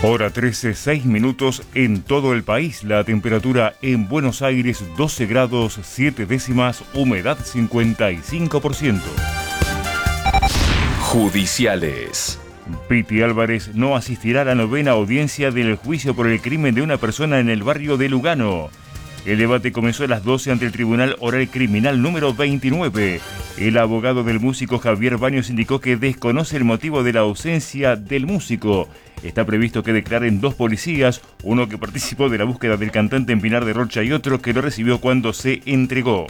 Hora 13, 6 minutos en todo el país. La temperatura en Buenos Aires 12 grados 7 décimas, humedad 55%. Judiciales. Piti Álvarez no asistirá a la novena audiencia del juicio por el crimen de una persona en el barrio de Lugano. El debate comenzó a las 12 ante el Tribunal Oral Criminal número 29. El abogado del músico Javier Baños indicó que desconoce el motivo de la ausencia del músico. Está previsto que declaren dos policías, uno que participó de la búsqueda del cantante en Pinar de Rocha y otro que lo recibió cuando se entregó.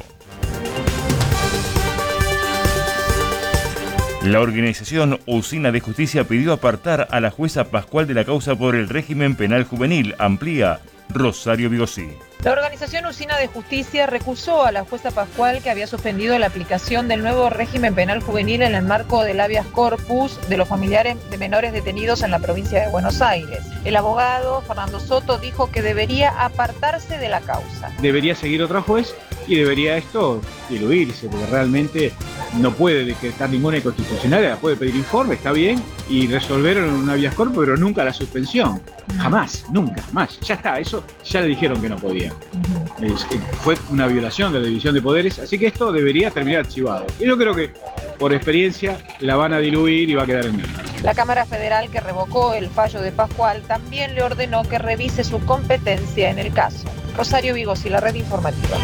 La organización Usina de Justicia pidió apartar a la jueza Pascual de la causa por el régimen penal juvenil. Amplía Rosario Vigosí. La organización Usina de Justicia recusó a la jueza Pascual, que había suspendido la aplicación del nuevo régimen penal juvenil en el marco del habeas corpus de los familiares de menores detenidos en la provincia de Buenos Aires. El abogado Fernando Soto dijo que debería apartarse de la causa. Debería seguir otro juez y debería esto diluirse, porque realmente no puede decretar ninguna inconstitucionalidad, puede pedir informe, está bien, y resolver en un habeas corpus, pero nunca la suspensión. Jamás, nunca, jamás. Ya está, eso ya le dijeron que no podía. Fue una violación de la división de poderes, así que esto debería terminar archivado. Y yo creo que, por experiencia, la van a diluir y va a quedar en nada. La Cámara Federal, que revocó el fallo de Pascual, también le ordenó que revise su competencia en el caso. Rosario Vigosí, la red informativa.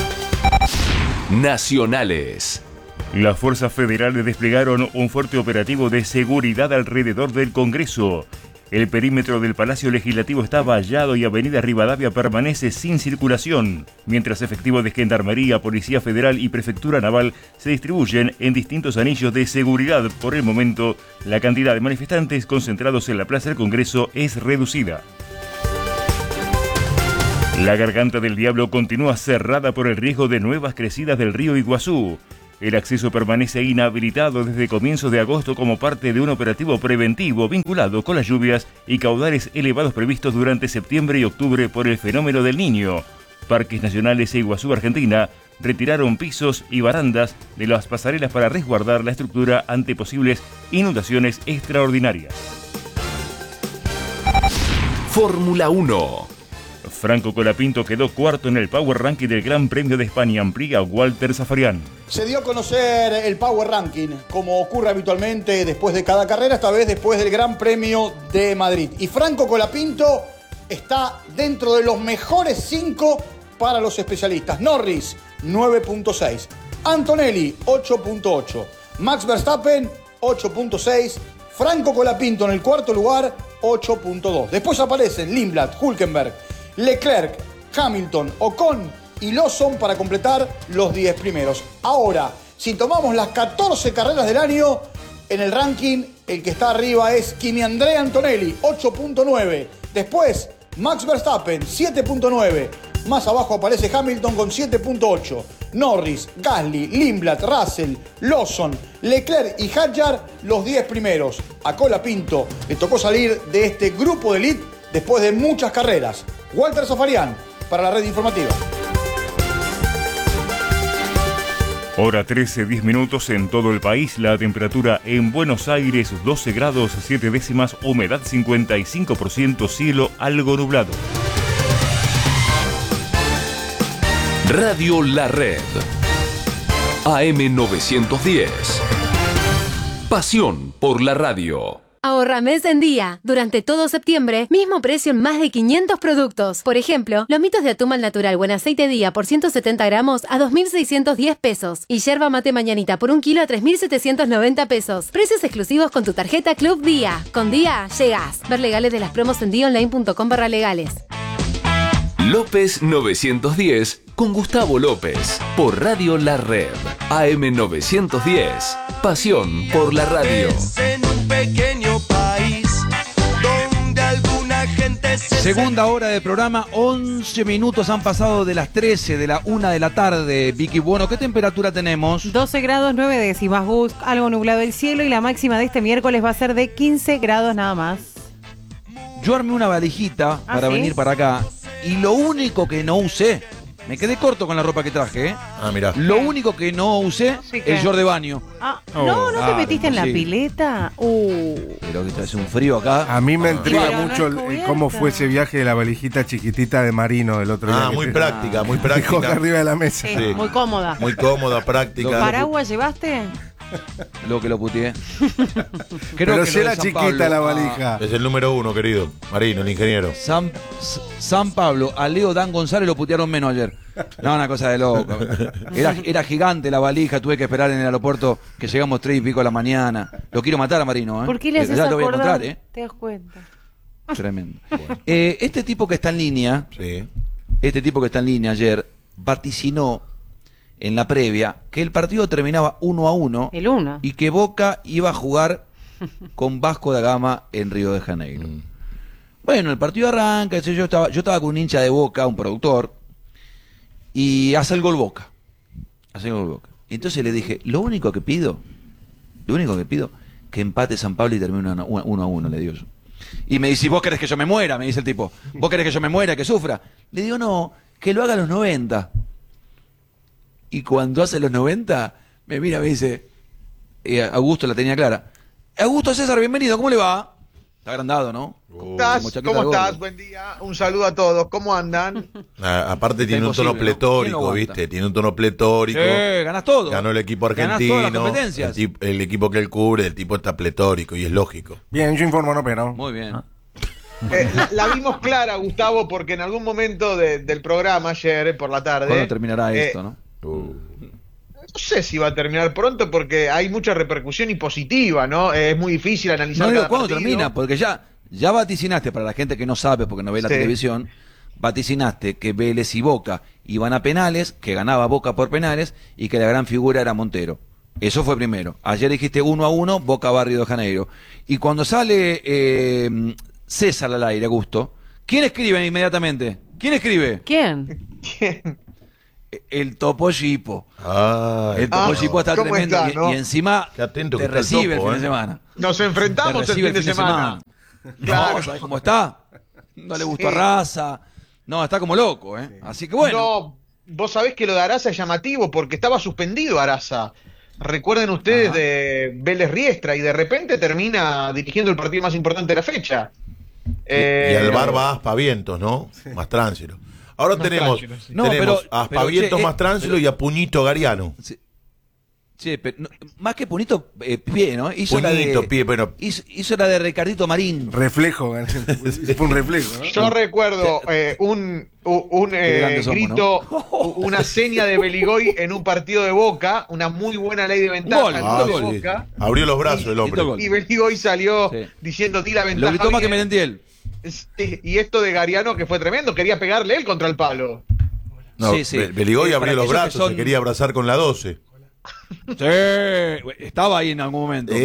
Nacionales. Las fuerzas federales desplegaron un fuerte operativo de seguridad alrededor del Congreso. El perímetro del Palacio Legislativo está vallado y Avenida Rivadavia permanece sin circulación, mientras efectivos de Gendarmería, Policía Federal y Prefectura Naval se distribuyen en distintos anillos de seguridad. Por el momento, la cantidad de manifestantes concentrados en la Plaza del Congreso es reducida. La Garganta del Diablo continúa cerrada por el riesgo de nuevas crecidas del río Iguazú. El acceso permanece inhabilitado desde comienzos de agosto como parte de un operativo preventivo vinculado con las lluvias y caudales elevados previstos durante septiembre y octubre por el fenómeno del Niño. Parques Nacionales e Iguazú, Argentina, retiraron pisos y barandas de las pasarelas para resguardar la estructura ante posibles inundaciones extraordinarias. Fórmula 1. Franco Colapinto quedó cuarto en el Power Ranking del Gran Premio de España. Amplía Walter Zafarian. Se dio a conocer el Power Ranking, como ocurre habitualmente después de cada carrera, esta vez después del Gran Premio de Madrid. Y Franco Colapinto está dentro de los mejores 5 para los especialistas. Norris, 9.6. Antonelli, 8.8. Max Verstappen, 8.6. Franco Colapinto en el cuarto lugar, 8.2. Después aparecen Lindblad, Hülkenberg, Leclerc, Hamilton, Ocon y Lawson para completar los 10 primeros. Ahora, si tomamos las 14 carreras del año, en el ranking el que está arriba es Kimi Andrea Antonelli, 8.9. Después, Max Verstappen, 7.9. Más abajo aparece Hamilton con 7.8. Norris, Gasly, Lindblad, Russell, Lawson, Leclerc y Hadjar los 10 primeros. A Colapinto le tocó salir de este grupo de elite después de muchas carreras. Walter Zafarian, para la red informativa. Hora 13, 10 minutos en todo el país. La temperatura en Buenos Aires 12 grados 7 décimas, humedad 55%, cielo algo nublado. Radio La Red. AM 910. Pasión por la radio. Ahorra mes en día. Durante todo septiembre, mismo precio en más de 500 productos. Por ejemplo, lomitos de atún al natural buen aceite día por 170 gramos a 2.610 pesos. Y yerba mate mañanita por 1 kilo a 3.790 pesos. Precios exclusivos con tu tarjeta Club Día. Con Día, llegás. Ver legales de las promos en dionline.com/legales. López 910 con Gustavo López. Por Radio La Red. AM 910. Pasión por la radio. Pequeño país donde alguna gente Segunda hora de programa, 11 minutos han pasado de las 13 de la 1 de la tarde. Vicky, bueno, ¿qué temperatura tenemos? 12 grados 9 décimas, Gus, algo nublado el cielo y la máxima de este miércoles va a ser de 15 grados nada más. Yo armé una valijita para ¿sí? venir para acá y lo único que no usé Me quedé corto con la ropa que traje, ¿eh? Ah, mirá. Lo único que no usé, el short de baño. No te Claro, metiste en la sí. pileta. Pero que hace un frío acá. A mí me intriga Pero no mucho es cubierta. cómo fue ese viaje de la valijita chiquitita de Marino del otro día. Ah, muy práctica, muy práctica. Dijo que arriba de la mesa. Sí, Sí. muy cómoda. Muy cómoda, práctica. ¿Paraguas llevaste? Lo que lo puteé. Pero si lo era de San chiquita Pablo, la valija. Es el número 1, querido. Marino, el ingeniero. San Pablo, a Leo Dan González lo putearon menos ayer. No, una cosa de loco. Era gigante la valija, tuve que esperar en el aeropuerto que llegamos 3 y pico de la mañana. Lo quiero matar a Marino, ¿eh? ¿Por qué le haces Ya lo voy a acordar? encontrar, ¿eh? ¿Te das cuenta? Tremendo. Este tipo que está en línea, ayer, vaticinó en la previa que el partido terminaba 1-1 El 1. y que Boca iba a jugar con Vasco da Gama en Río de Janeiro. Bueno, el partido arranca, yo estaba con un hincha de Boca, un productor, y hace el gol Boca. Entonces le dije, lo único que pido, que empate San Pablo y termine 1-1, le digo yo. Y me dice, ¿vos querés que yo me muera? Me dice el tipo. ¿Vos querés que yo me muera, que sufra? Le digo, no, que lo haga a los 90. Y cuando hace los 90, me mira, me dice, Augusto la tenía clara. Augusto César, bienvenido, ¿cómo le va? Está agrandado, ¿no? ¿Cómo estás? Buen día. Un saludo a todos. ¿Cómo andan? Aparte tiene un tono pletórico, ¿viste? Tiene un tono pletórico. Sí, ganás todo. Ganó el equipo Ganás argentino. todas las competencias. El equipo que él cubre, el tipo está pletórico y es lógico. Bien, yo informo, no, pero. Muy bien. La vimos clara, Gustavo, porque en algún momento del programa ayer, por la tarde... ¿Cuándo terminará esto, no? No sé si va a terminar pronto porque hay mucha repercusión y positiva, ¿no? Es muy difícil analizar No digo cada cuándo partido. termina, porque ya vaticinaste, para la gente que no sabe porque no ve la Sí. televisión, vaticinaste que Vélez y Boca iban a penales, que ganaba Boca por penales y que la gran figura era Montero. Eso fue primero. Ayer dijiste 1-1, Boca va a Río de Janeiro. Y cuando sale César al aire, Augusto, ¿quién escribe inmediatamente? ¿Quién escribe? ¿Quién? El Topo Chipo. El Topo Ah, Chipo está ¿cómo tremendo está, no? y encima Qué atento te que está el recibe Topo, el fin de semana. Nos enfrentamos el fin de semana. Claro. No, ¿sabes cómo está? No le gustó a Raza. No, está como loco, ¿eh? Así que bueno. No, vos sabés que lo de Araza es llamativo porque estaba suspendido Araza. Recuerden ustedes de Vélez Riestra y de repente termina dirigiendo el partido más importante de la fecha. Y al bar va a Aspavientos, ¿no? Más tránsito. Ahora tenemos, Tránsito, sí. No, tenemos pero- a Aspavientos che, más tránsito y a Puñito Gariano. Sí, pero más que Punito, pie, ¿no? Puñito, pie, pero... Hizo la de Ricardito Marín. Reflejo, fue un reflejo, ¿no? Yo recuerdo un Qué grandes somos, grito, una seña de Beligoy en un partido de Boca, una muy buena ley de ventaja Gol, en Ah, de sí. Boca. Abrió los brazos el hombre. gol. Y Beligoy salió Sí. diciendo, di la Lo ventaja. gritó más que bien". Merentiel. Sí, y esto de Gariano que fue tremendo, quería pegarle él contra el palo. No, Sí, sí. Beligoy Para abrió los aquellos que brazos, son- se quería abrazar con la 12. Sí, estaba ahí en algún momento.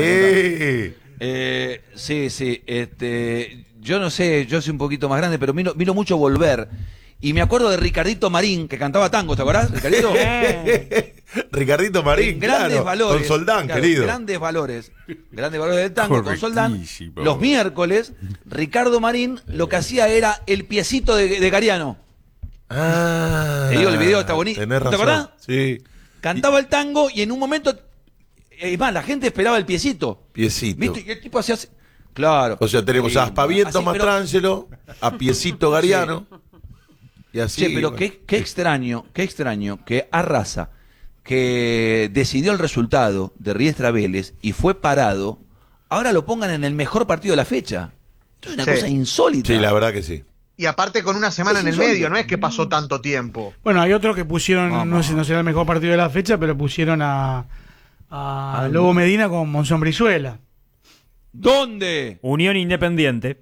Sí. Yo no sé, yo soy un poquito más grande, pero miro mucho Volver. Y me acuerdo de Ricardito Marín, que cantaba tango, ¿te acordás, Ricardito? Ricardito Marín, Grandes claro, valores. con Soldán, claro, querido. Grandes valores del tango con Soldán. Correctísimo. Los miércoles, Ricardo Marín lo que hacía era el piecito de Gariano. Ah, Te digo, el video está bonito. tenés ¿Te razón. acordás? Sí. Cantaba el tango y en un momento, es más, la gente esperaba el piecito. Piecito. ¿Viste? Y el tipo hacía así. Claro. O sea, tenemos a Aspavientos Así, más pero- Tránselo, a Piecito Gariano. Y así. Che, pero bueno. qué extraño que Arraza, que decidió el resultado de Riestra Vélez y fue parado, ahora lo pongan en el mejor partido de la fecha. Esto es una Sí. cosa insólita. Sí, la verdad que sí. Y aparte con una semana Es en el insólito. medio, no es que pasó tanto tiempo. Bueno, hay otros que pusieron, Vamos. no sé, no será el mejor partido de la fecha, pero pusieron a Lobo Medina con Monzón Brizuela. ¿Dónde? Unión Independiente.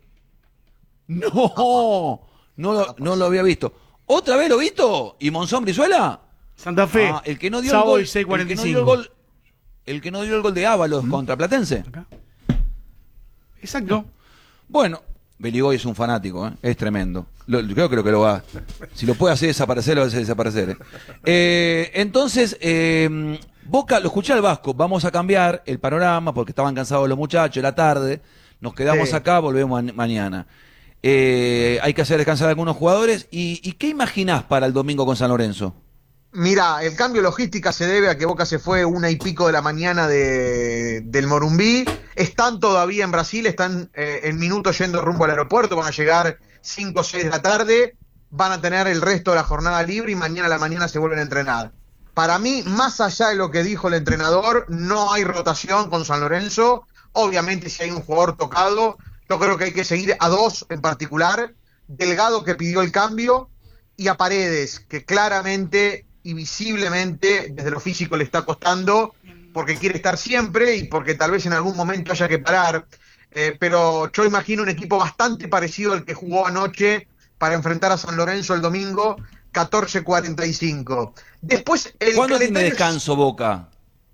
No lo había visto. ¿Otra vez lo visto? ¿Y Monzón Brizuela? Santa Fe. Ah, el que no dio sábado el y gol. 6:45. El que no dio el gol de Ábalos contra Platense. Exacto. Bueno, Beligoy es un fanático, ¿eh? Es tremendo. Creo que lo va. Si lo puede hacer desaparecer, lo hace desaparecer. Entonces, Boca, lo escuché al Vasco. Vamos a cambiar el panorama porque estaban cansados los muchachos, la tarde. Nos quedamos Sí. acá, volvemos mañana. hay que hacer descansar a algunos jugadores. ¿Y qué imaginás para el domingo con San Lorenzo? Mira, el cambio de logística se debe a que Boca se fue 1:00 de la mañana del Morumbí. Están todavía en Brasil, están en minutos yendo rumbo al aeropuerto, van a llegar 5 o 6 de la tarde, van a tener el resto de la jornada libre y mañana a la mañana se vuelven a entrenar. Para mí, más allá de lo que dijo el entrenador, no hay rotación con San Lorenzo. Obviamente, si hay un jugador tocado, yo creo que hay que seguir a 2 en particular. Delgado, que pidió el cambio, y a Paredes, que claramente y visiblemente desde lo físico le está costando, porque quiere estar siempre y porque tal vez en algún momento haya que parar. Pero yo imagino un equipo bastante parecido al que jugó anoche para enfrentar a San Lorenzo el domingo, 14:45. Después, ¿cuándo tiene descanso Boca?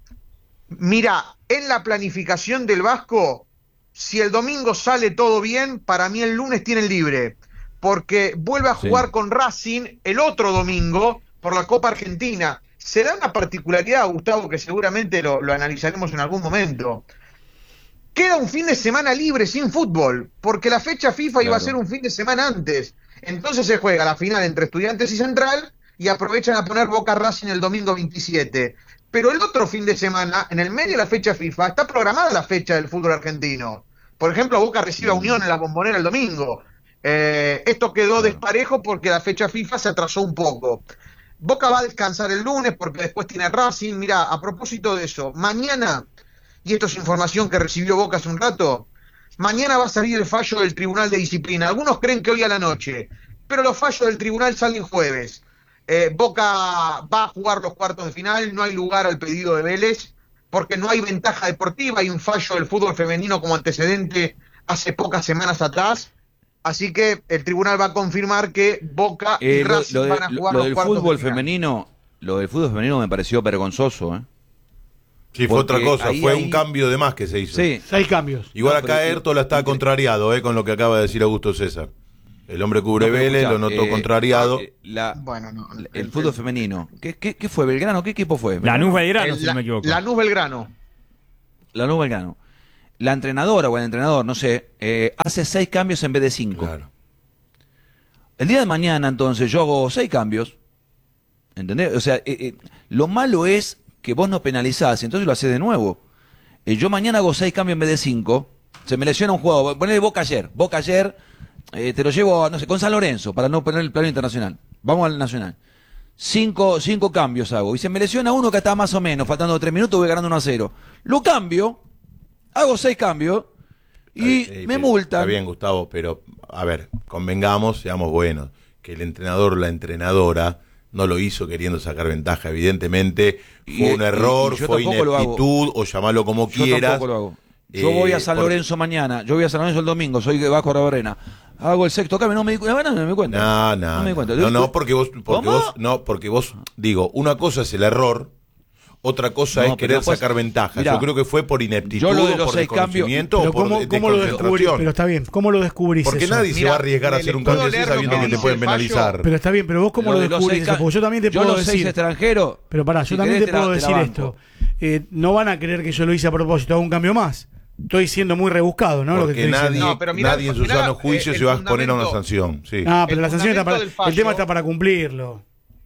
Mira, en la planificación del Vasco, si el domingo sale todo bien, para mí el lunes tienen libre, porque vuelve a jugar con Racing el otro domingo por la Copa Argentina. Se da una particularidad, Gustavo, que seguramente lo analizaremos en algún momento. Queda un fin de semana libre sin fútbol, porque la fecha FIFA iba a ser un fin de semana antes. Entonces se juega la final entre Estudiantes y Central y aprovechan a poner Boca Racing el domingo 27. Pero el otro fin de semana, en el medio de la fecha FIFA, está programada la fecha del fútbol argentino. Por ejemplo, Boca recibe a Unión en la Bombonera el domingo. Esto quedó desparejo porque la fecha FIFA se atrasó un poco. Boca va a descansar el lunes porque después tiene Racing. Mirá, a propósito de eso, mañana, y esto es información que recibió Boca hace un rato, mañana va a salir el fallo del Tribunal de Disciplina. Algunos creen que hoy a la noche, pero los fallos del tribunal salen jueves. Boca va a jugar los cuartos de final, no hay lugar al pedido de Vélez, porque no hay ventaja deportiva, hay un fallo del fútbol femenino como antecedente hace pocas semanas atrás. Así que el tribunal va a confirmar que Boca y Racing van a jugar los cuartos fútbol de final. femenino, lo del fútbol femenino me pareció vergonzoso, Sí, fue otra cosa, fue un cambio de más que se hizo. Sí. 6 cambios. Igual acá Ertola está contrariado con lo que acaba de decir Augusto César. El hombre cubre Vélez, lo notó contrariado. El fútbol femenino. ¿Qué fue? ¿Belgrano? ¿Qué equipo fue? Lanús Belgrano, si no me equivoco. Lanús Belgrano. Lanús Belgrano. La entrenadora o el entrenador, no sé, hace 6 cambios en vez de 5. Claro. El día de mañana, entonces, yo hago 6 cambios. ¿Entendés? O sea, lo malo es que vos no penalizás, entonces lo hacés de nuevo. Yo mañana hago 6 cambios en vez de 5. Se me lesiona un jugador. Ponele Boca ayer. Te lo llevo, no sé, con San Lorenzo, para no poner el plano internacional. Vamos al nacional. 5 cambios hago. Y se me lesiona uno que está más o menos, faltando 3 minutos, voy ganando 1-0. Lo cambio. Hago 6 cambios y me multan. Está bien, Gustavo, pero a ver, convengamos, seamos buenos, que el entrenador o la entrenadora no lo hizo queriendo sacar ventaja. Evidentemente fue un error, fue ineptitud, o llamarlo como quieras. Yo tampoco lo hago. Yo voy a San Lorenzo mañana, yo voy a San Lorenzo el domingo, soy de Vasco Rabarrena. Hago el 6º cambio, no me di cuenta. No me di cuenta. Porque vos, digo, una cosa es el error. Otra cosa es querer sacar ventaja. Mirá, yo creo que fue por ineptitud, por desconocimiento o por desconcentración. Pero está bien, ¿cómo lo descubrís? Porque nadie se va a arriesgar a hacer un cambio así sabiendo que te pueden penalizar. Pero está bien, pero vos ¿cómo lo descubrís? Porque yo también te puedo decir... 6 extranjeros... Pero pará, yo también te puedo decir esto. No van a creer que yo lo hice a propósito, hago un cambio más. Estoy siendo muy rebuscado, ¿no? Porque nadie en su sano juicio se va a exponer a una sanción. Sí. No, pero la sanción está para... El tema está para cumplirlo.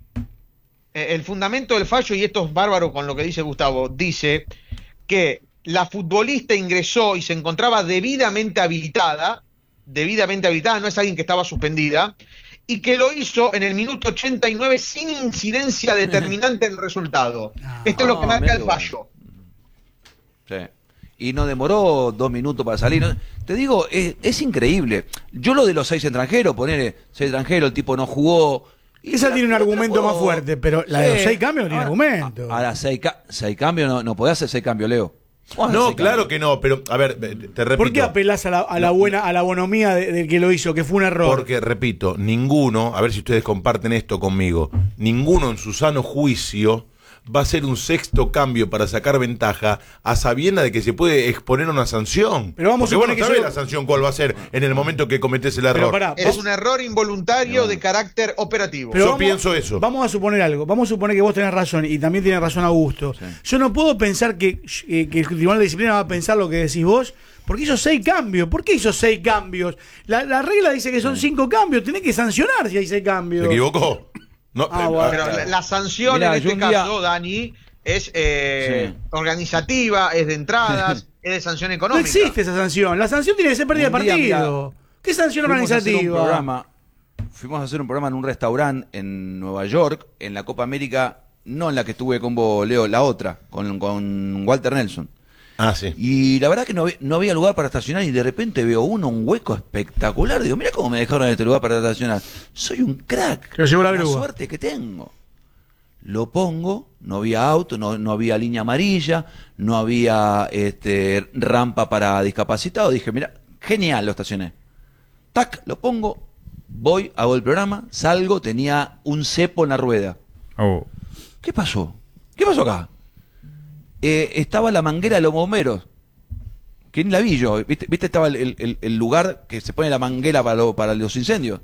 El fundamento del fallo, y esto es bárbaro con lo que dice Gustavo, dice que la futbolista ingresó y se encontraba debidamente habilitada, no es alguien que estaba suspendida, y que lo hizo en el minuto 89 sin incidencia determinante en el resultado. Esto es lo que marca el fallo. Sí. Y no demoró 2 minutos para salir. Te digo, es increíble. Yo lo de los 6 extranjeros, ponerle 6 extranjeros, el tipo no jugó... Esa tiene un argumento más fuerte, pero la de los 6 cambios no tiene argumento. Ahora, 6 cambios, no podés hacer 6 cambios, Leo. No, claro que no, pero a ver, te repito. ¿Por qué apelás a la bonomía del que lo hizo, que fue un error? Porque, repito, ninguno, a ver si ustedes comparten esto conmigo, ninguno en su sano juicio va a hacer un 6º cambio para sacar ventaja a sabienda de que se puede exponer a una sanción. Pero vamos a suponer que sabés la sanción cuál va a ser en el momento que cometés el error. Es un error involuntario de carácter operativo. Pero yo pienso eso. Vamos a suponer algo. Vamos a suponer que vos tenés razón y también tiene razón Augusto. Sí. Yo no puedo pensar que el Tribunal de Disciplina va a pensar lo que decís vos, porque hizo 6 cambios. ¿Por qué hizo 6 cambios? La regla dice que son 5 cambios, tenés que sancionar si hay 6 cambios. ¿Se equivocó? No, bueno. Pero la sanción mirá, en este caso, Dani, es organizativa, es de entradas, es de sanción económica. No existe esa sanción. La sanción tiene que ser pérdida de partido. ¿Qué sanción organizativa? Fuimos a hacer un programa en un restaurante en Nueva York, en la Copa América, no en la que estuve con vos, Leo, la otra, con Walter Nelson. Ah, sí. Y la verdad que no había lugar para estacionar y de repente veo un hueco espectacular. Digo, mira cómo me dejaron en este lugar para estacionar. Soy un crack. La suerte que tengo. Lo pongo, no había auto, no había línea amarilla, no había rampa para discapacitados. Dije, mira, genial, lo estacioné. Tac, lo pongo, voy, hago el programa, salgo, tenía un cepo en la rueda. Oh. ¿Qué pasó? ¿Qué pasó acá? Estaba la manguera de los bomberos. Que ni la vi yo. ¿Viste? Estaba el lugar que se pone la manguera para los incendios.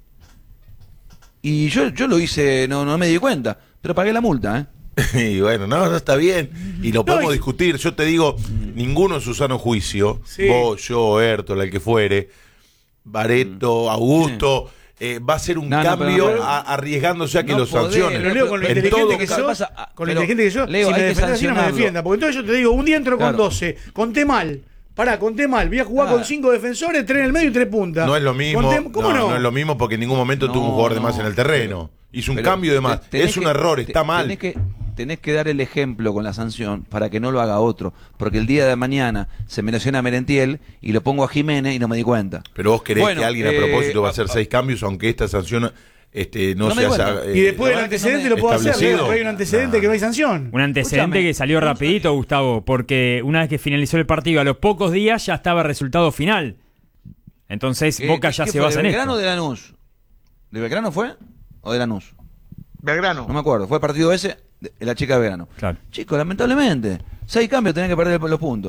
Y yo lo hice, no me di cuenta. Pero pagué la multa, Y bueno, no está bien. Y lo podemos discutir. Yo te digo, ninguno en su sano juicio, vos, yo, Ertol, el que fuere, Bareto, Augusto, va a ser un cambio arriesgándose a que lo sancionen. Pero Leo, con lo inteligente que sos, Leo, si me defendés así no me defienda. Porque entonces yo te digo, un día entro con 12, conté mal. Conté mal, voy a jugar con 5 defensores, 3 en el medio y 3 puntas. No es lo mismo. ¿Cómo no? No es lo mismo porque en ningún momento tuvo un jugador de más en el terreno. Hizo un cambio de más. Es un error, está mal. Tenés que dar el ejemplo con la sanción para que no lo haga otro. Porque el día de mañana se me lesiona Merentiel y lo pongo a Jiménez y no me di cuenta. Pero vos querés que alguien a propósito va a hacer 6 cambios, aunque esta sanción no se haya y después del antecedente lo puedo hacer. Después hay un antecedente que no hay sanción. Un antecedente que salió rapidito, Gustavo, porque una vez que finalizó el partido, a los pocos días ya estaba el resultado final. Entonces Boca ya se basa en esto. ¿De Belgrano o de Lanús? ¿De Belgrano fue? ¿O de Lanús? Belgrano. No me acuerdo. Fue el partido ese de la chica de Belgrano. Claro. Chicos, lamentablemente. 6 cambios, tenés que perder los puntos.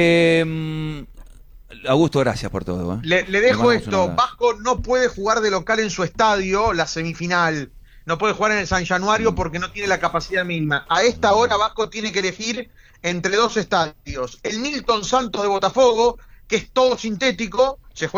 Augusto, gracias por todo. Le dejo esto. Vasco no puede jugar de local en su estadio, la semifinal. No puede jugar en el San Januario porque no tiene la capacidad mínima. A esta hora Vasco tiene que elegir entre 2 estadios. El Nilton Santos de Botafogo, que es todo sintético, se juega